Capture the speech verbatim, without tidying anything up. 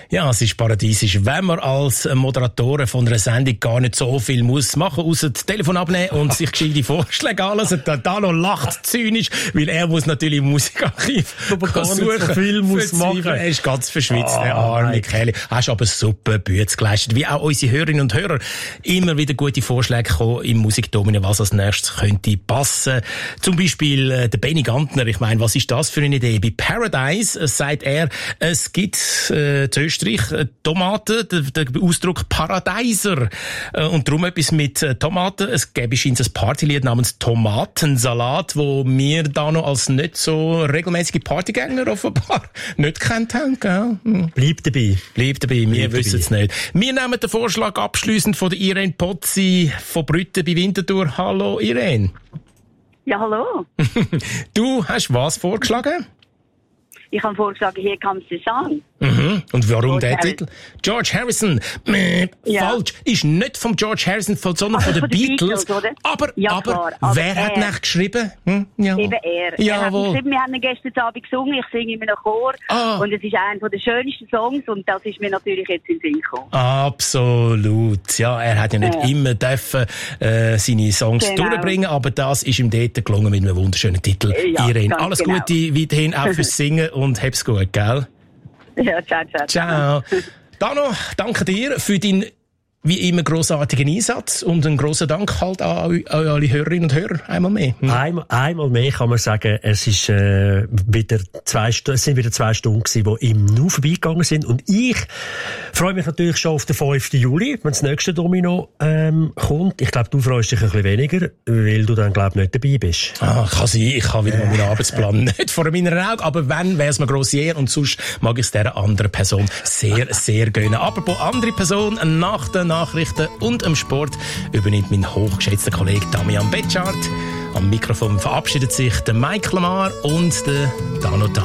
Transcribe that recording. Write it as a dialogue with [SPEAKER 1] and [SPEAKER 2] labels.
[SPEAKER 1] Ja, es ist paradiesisch, wenn man als Moderatorin von einer Sendung gar nicht so viel muss machen, außer das Telefon abnehmen und sich gescheite Vorschläge anlassen. Der Dano lacht zynisch, weil er muss natürlich im Musikarchiv
[SPEAKER 2] aber gar
[SPEAKER 1] suchen.
[SPEAKER 2] Nicht so viel muss machen.
[SPEAKER 1] Er ist ganz verschwitzt,
[SPEAKER 2] oh,
[SPEAKER 1] der arme Kerl. Hast aber super Bütze geleistet. Wie auch unsere Hörerinnen und Hörer immer wieder gute Vorschläge kommen im Musikdomino, was als nächstes könnte passen. Zum Beispiel äh, der Benny Gantner. Ich meine, was ist das für eine Idee? Bei Paradise äh, sagt er, es gibt äh, zu Österreich äh, Tomaten, der, der Ausdruck Paradeiser. Äh, und darum etwas mit äh, Tomaten. Es gäbe scheint ein Partylied namens Tomatensalat, wo wir da noch als nicht so regelmäßige Partygänger offenbar nicht kennt haben. Gell? Hm.
[SPEAKER 2] Bleib dabei.
[SPEAKER 1] Bleib dabei, wir wissen es nicht. Wir nehmen den Vorschlag abschliessend von der Irene Pozzi von Brütten bei Winterthur. Hallo Irene.
[SPEAKER 3] Ja, hallo.
[SPEAKER 1] Du hast was vorgeschlagen?
[SPEAKER 3] Ich habe vorgeschlagen, hier comes the sun.
[SPEAKER 1] Mhm. Und warum
[SPEAKER 3] George
[SPEAKER 1] der
[SPEAKER 3] Harrison.
[SPEAKER 1] Titel? George Harrison. Mäh,
[SPEAKER 3] Ja.
[SPEAKER 1] Falsch. Ist nicht vom George Harrison, sondern von
[SPEAKER 3] Also
[SPEAKER 1] den
[SPEAKER 3] von den
[SPEAKER 1] Beatles.
[SPEAKER 3] Beatles, oder?
[SPEAKER 1] Aber,
[SPEAKER 3] Ja,
[SPEAKER 1] aber,
[SPEAKER 3] klar. Aber
[SPEAKER 1] wer hat
[SPEAKER 3] er.
[SPEAKER 1] nach geschrieben? Hm? Ja.
[SPEAKER 3] Eben er. er hat
[SPEAKER 1] Jawohl.
[SPEAKER 3] geschrieben, wir haben ihn gestern Abend gesungen, ich singe in einem Chor.
[SPEAKER 1] Ah.
[SPEAKER 3] Und es ist einer der schönsten Songs und das ist mir natürlich jetzt in den Sinn gekommen.
[SPEAKER 1] Absolut. Ja, er hat ja nicht
[SPEAKER 3] Ja.
[SPEAKER 1] immer dürfen, äh, seine Songs
[SPEAKER 3] Genau.
[SPEAKER 1] durchbringen, aber das ist ihm dort gelungen mit einem wunderschönen Titel.
[SPEAKER 3] Ja,
[SPEAKER 1] Irene,
[SPEAKER 3] ganz
[SPEAKER 1] alles
[SPEAKER 3] genau.
[SPEAKER 1] Gute weiterhin auch fürs Singen und hab's gut, gell?
[SPEAKER 3] Ja, ciao, ciao.
[SPEAKER 1] Ciao. Dano, danke dir für deinen wie immer grossartigen Einsatz und einen grossen Dank halt an, an alle Hörerinnen und Hörer einmal mehr. Hm.
[SPEAKER 2] Einmal, einmal mehr kann man sagen, es ist äh, wieder zwei Stu- es sind wieder zwei Stunden gewesen, die im Nu vorbeigegangen sind. Und ich freue mich natürlich schon auf den fünften Juli, wenn das nächste Domino ähm, kommt. Ich glaube, du freust dich ein bisschen weniger, weil du dann, glaube ich, nicht dabei bist.
[SPEAKER 1] Ah, kann sein, ich habe wieder mal meinen Arbeitsplan nicht vor meinen Augen, aber wenn, wäre es mir grosse Ehre und sonst mag ich es dieser anderen Person sehr, sehr gönnen. Apropos andere Person, nach den Nachrichten und im Sport übernimmt mein hochgeschätzter Kollege Damian Betschart. Am Mikrofon verabschiedet sich der Mike Lamar und der Dano Tan.